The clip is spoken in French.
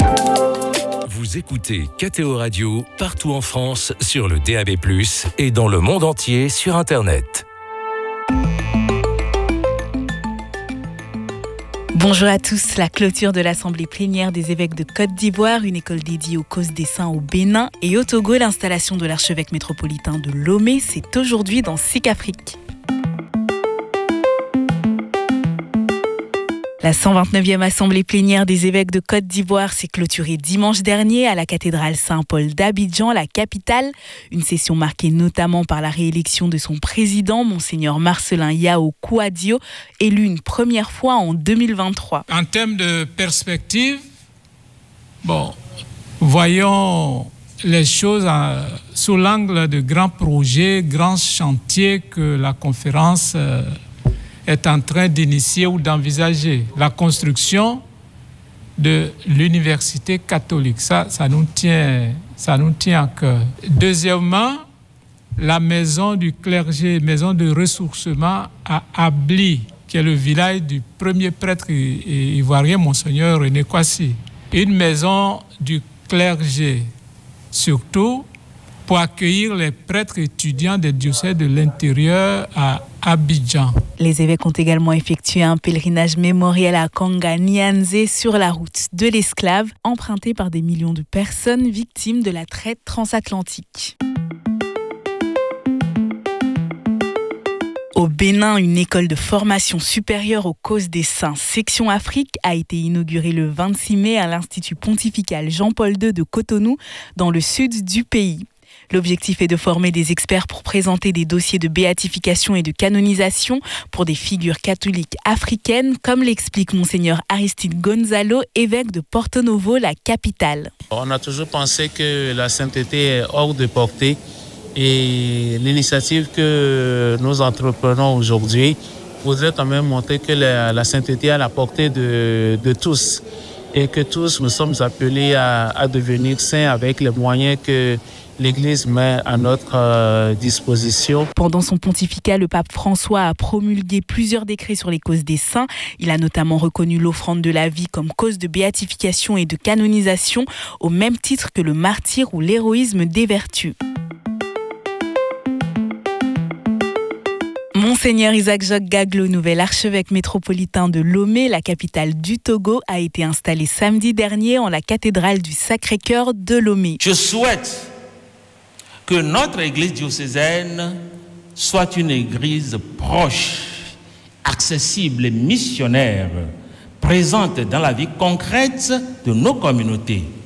Vous écoutez KTO Radio partout en France sur le DAB+, et dans le monde entier sur Internet. Bonjour à tous. La clôture de l'Assemblée plénière des évêques de Côte d'Ivoire, une école dédiée aux causes des saints au Bénin, et au Togo, l'installation de l'archevêque métropolitain de Lomé, c'est aujourd'hui dans SIC Afrique. La 129e Assemblée plénière des évêques de Côte d'Ivoire s'est clôturée dimanche dernier à la cathédrale Saint-Paul d'Abidjan, la capitale. Une session marquée notamment par la réélection de son président, Monseigneur Marcelin Yao Kouadio, élu une première fois en 2023. En termes de perspective, voyons les choses sous l'angle de grands projets, grands chantiers que la conférence est en train d'initier ou d'envisager. La construction de l'université catholique, ça nous tient à cœur. Deuxièmement, la maison du clergé, maison de ressourcement à Abli, qui est le village du premier prêtre ivoirien, Monseigneur René Kwasi. Une maison du clergé, surtout pour accueillir les prêtres étudiants des diocèses de l'intérieur à Abidjan. Les évêques ont également effectué un pèlerinage mémoriel à Kanga Nyanze sur la route de l'esclave, emprunté par des millions de personnes victimes de la traite transatlantique. Au Bénin, une école de formation supérieure aux causes des saints, section Afrique, a été inaugurée le 26 mai à l'Institut pontifical Jean-Paul II de Cotonou, dans le sud du pays. L'objectif est de former des experts pour présenter des dossiers de béatification et de canonisation pour des figures catholiques africaines, comme l'explique Monseigneur Aristide Gonzalo, évêque de Porto Novo, la capitale. On a toujours pensé que la sainteté est hors de portée et l'initiative que nous entreprenons aujourd'hui voudrait quand même montrer que la sainteté est à la portée de tous et que tous nous sommes appelés à devenir saints avec les moyens que l'Église met à notre disposition. Pendant son pontificat, le pape François a promulgué plusieurs décrets sur les causes des saints. Il a notamment reconnu l'offrande de la vie comme cause de béatification et de canonisation, au même titre que le martyre ou l'héroïsme des vertus. Monseigneur Isaac Jogues Gaglo, nouvel archevêque métropolitain de Lomé, la capitale du Togo, a été installé samedi dernier en la cathédrale du Sacré-Cœur de Lomé. Je souhaite que notre église diocésaine soit une église proche, accessible et missionnaire, présente dans la vie concrète de nos communautés.